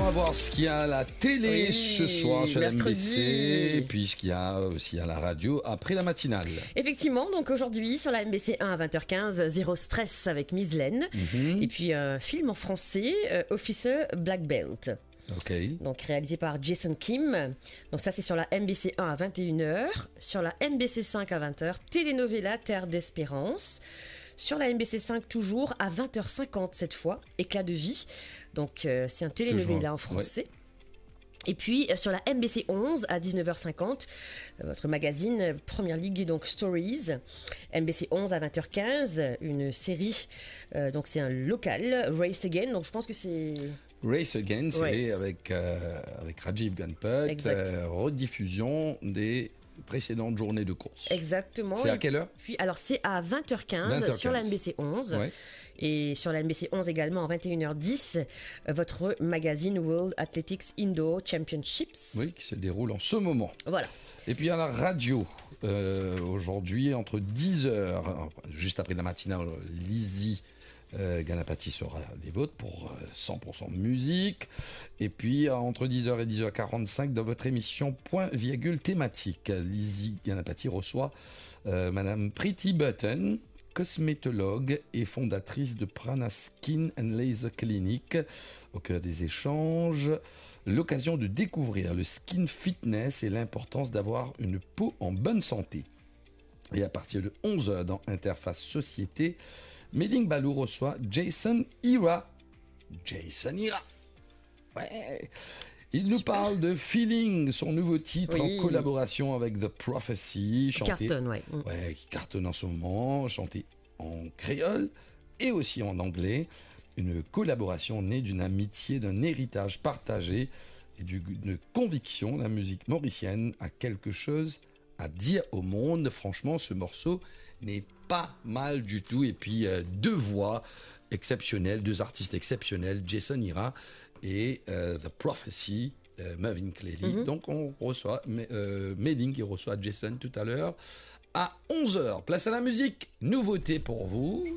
va voir ce qu'il y a à la télé ce soir sur la mercredi. MBC, puisqu'il y a aussi à la radio après la matinale. Effectivement, donc aujourd'hui sur la MBC 1 à 20h15, Zéro Stress avec Miss Len. Et puis un film en français, Officer Black Belt. Ok. Donc réalisé par Jason Kim. Donc ça c'est sur la MBC 1 à 21h. Sur la MBC 5 à 20h, Telenovela Terre d'Espérance. Sur la MBC 5 toujours à 20h50 cette fois, Éclat de vie. Donc c'est un telenovela en français. Ouais. Et puis sur la MBC 11 à 19h50, votre magazine Première Ligue, donc Stories. MBC 11 à 20h15, une série, donc c'est un local, Race Again, donc je pense que c'est... Race Again, c'est avec Rajiv Ganpat, rediffusion des précédentes journées de course. Exactement. C'est à quelle heure ? Puis, alors c'est à 20h15 sur la MBC 11. Ouais. Et sur la MBC 11 également, à 21h10, votre magazine World Athletics Indoor Championships. Oui, qui se déroule en ce moment. Voilà. Et puis à la radio, aujourd'hui, entre 10h, juste après la matinale, Lizzie Ganapati sera des vôtres pour 100% musique. Et puis entre 10h et 10h45, dans votre émission Point Virgule thématique, Lizzie Ganapati reçoit Madame Pretty Button, cosmétologue et fondatrice de Prana Skin and Laser Clinic. Au cœur des échanges, l'occasion de découvrir le skin fitness et l'importance d'avoir une peau en bonne santé. Et à partir de 11h dans Interface Société, Meding Balou reçoit Jason Ira. Jason Ira. Ouais. Il nous parle de Feeling, son nouveau titre en collaboration avec The Prophecy. Qui cartonne, qui cartonne en ce moment, chanté en créole et aussi en anglais. Une collaboration née d'une amitié, d'un héritage partagé et d'une conviction. La musique mauricienne a quelque chose à dire au monde. Franchement, ce morceau n'est pas mal du tout. Et puis, deux voix exceptionnelles, deux artistes exceptionnels, Jason Ira et The Prophecy, Marvin Cleary. Donc on reçoit Meding qui reçoit Jason tout à l'heure à 11h. Place à la musique, nouveauté pour vous.